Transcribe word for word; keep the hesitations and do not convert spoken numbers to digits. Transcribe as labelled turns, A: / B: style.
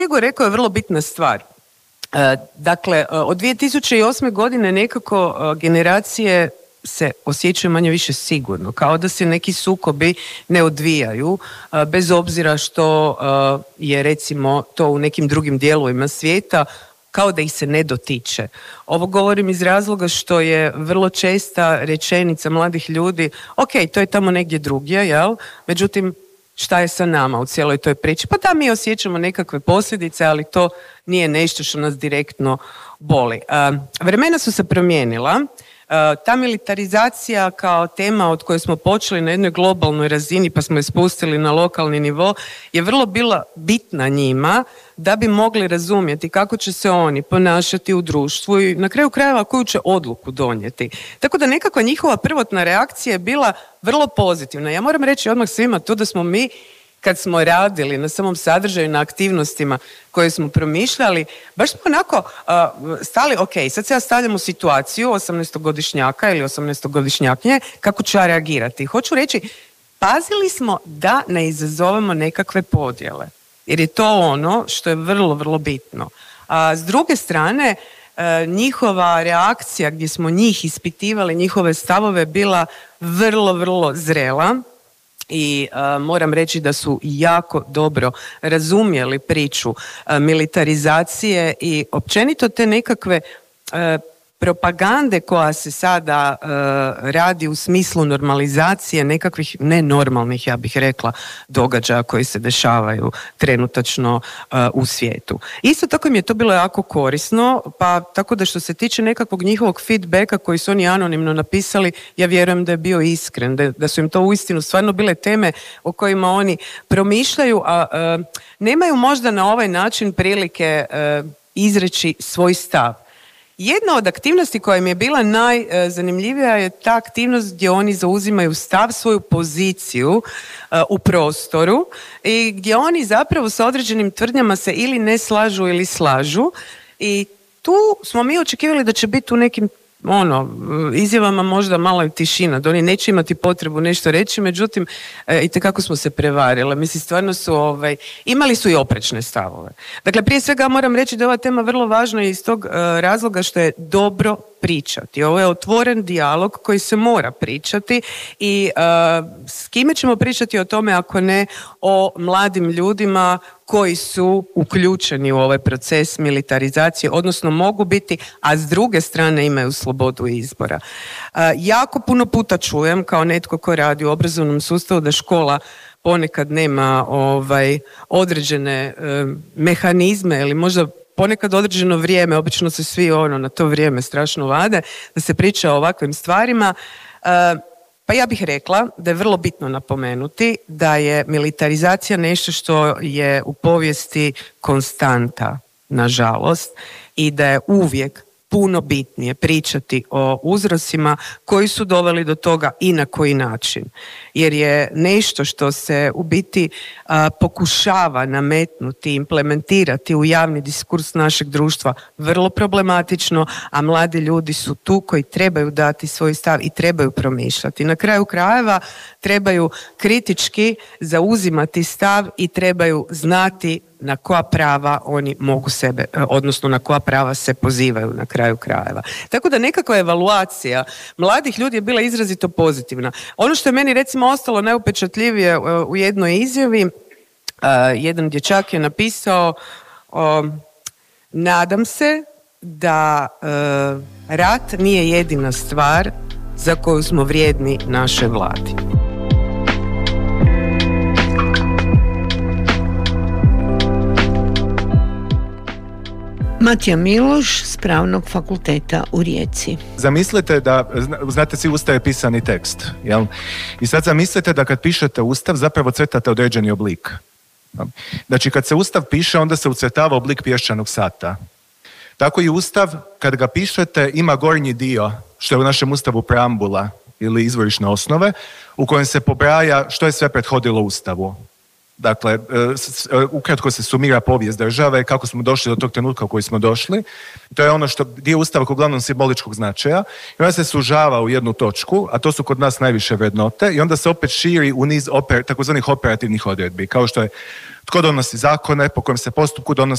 A: Igor rekao je vrlo bitna stvar. Dakle, od dvije tisuće osme godine nekako generacije se osjećaju manje više sigurno, kao da se neki sukobi ne odvijaju, bez obzira što je recimo to u nekim drugim dijelovima svijeta, kao da ih se ne dotiče. Ovo govorim iz razloga što je vrlo česta rečenica mladih ljudi, ok, to je tamo negdje drugdje, jel? Međutim, šta je sa nama u cijeloj toj priči? Pa da, mi osjećamo nekakve posljedice, ali to nije nešto što nas direktno boli. Uh, vremena su se promijenila. Uh, ta militarizacija kao tema od koje smo počeli na jednoj globalnoj razini pa smo je spustili na lokalni nivo je vrlo bila bitna njima da bi mogli razumjeti kako će se oni ponašati u društvu i na kraju krajeva koju će odluku donijeti. Tako da nekakva njihova prvotna reakcija je bila vrlo pozitivna. Ja moram reći odmah svima to da smo mi kad smo radili na samom sadržaju, na aktivnostima koje smo promišljali, baš smo onako uh, stali, ok, sad se ja stavljam u situaciju osamnaestogodišnjaka ili osamnaestogodišnjaknje, kako ću ja reagirati. Hoću reći, pazili smo da ne izazovemo nekakve podjele, jer je to ono što je vrlo, vrlo bitno. A s druge strane, uh, njihova reakcija gdje smo njih ispitivali, njihove stavove bila vrlo, vrlo zrela. I uh, moram reći da su jako dobro razumjeli priču uh, militarizacije i općenito te nekakve uh, propagande koja se sada uh, radi u smislu normalizacije nekakvih nenormalnih, ja bih rekla, događaja koji se dešavaju trenutačno uh, u svijetu. Isto tako mi je to bilo jako korisno, pa tako da što se tiče nekakvog njihovog feedbacka koji su oni anonimno napisali, ja vjerujem da je bio iskren, da, da su im to uistinu stvarno bile teme o kojima oni promišljaju, a uh, nemaju možda na ovaj način prilike uh, izreći svoj stav. Jedna od aktivnosti koja mi je bila najzanimljivija je ta aktivnost gdje oni zauzimaju stav, svoju poziciju uh, u prostoru i gdje oni zapravo sa određenim tvrdnjama se ili ne slažu ili slažu i tu smo mi očekivali da će biti u nekim ono, izjavama možda malo tišina, da oni neće imati potrebu nešto reći, međutim, e, itekako smo se prevarili. Mislim, stvarno su, ovaj, imali su i oprečne stavove. Dakle, prije svega moram reći da je ova tema vrlo važna iz tog e, razloga što je dobro pričati. Ovo je otvoren dijalog koji se mora pričati i e, s kime ćemo pričati o tome ako ne o mladim ljudima koji su uključeni u ovaj proces militarizacije, odnosno mogu biti, a s druge strane imaju slobodu izbora. E, jako puno puta čujem kao netko ko radi u obrazovnom sustavu da škola ponekad nema ovaj, određene e, mehanizme ili možda ponekad određeno vrijeme, obično se svi ono na to vrijeme strašno vade, da se priča o ovakvim stvarima. E, pa ja bih rekla da je vrlo bitno napomenuti da je militarizacija nešto što je u povijesti konstanta, nažalost, i da je uvijek puno bitnije pričati o uzrocima koji su doveli do toga i na koji način. Jer je nešto što se u biti a, pokušava nametnuti, implementirati u javni diskurs našeg društva vrlo problematično, a mladi ljudi su tu koji trebaju dati svoj stav i trebaju promišljati. Na kraju krajeva trebaju kritički zauzimati stav i trebaju znati na koja prava oni mogu sebe, odnosno na koja prava se pozivaju na kraju krajeva. Tako da nekakva evaluacija mladih ljudi je bila izrazito pozitivna. Ono što je meni recimo ostalo najupečatljivije u jednoj izjavi, jedan dječak je napisao: nadam se da rat nije jedina stvar za koju smo vrijedni naše vladi.
B: Matija Miloš s Pravnog fakulteta u Rijeci.
C: Zamislite da, znate svi, Ustav je pisani tekst, jel? I sad zamislite da kad pišete Ustav zapravo crtate određeni oblik. Znači kad se Ustav piše onda se ucrtava oblik pješčanog sata. Tako i Ustav kad ga pišete ima gornji dio, što je u našem Ustavu preambula ili izvorišne osnove, u kojem se pobraja što je sve prethodilo Ustavu. Dakle, ukratko se sumira povijest države, kako smo došli do tog trenutka u koji smo došli. To je ono što dio Ustava uglavnom simboličkog značaja. I onda se sužava u jednu točku, a to su kod nas najviše vrednote, i onda se opet širi u niz oper, takozvanih operativnih odredbi, kao što je tko donosi zakone, po kojem se postupku donosi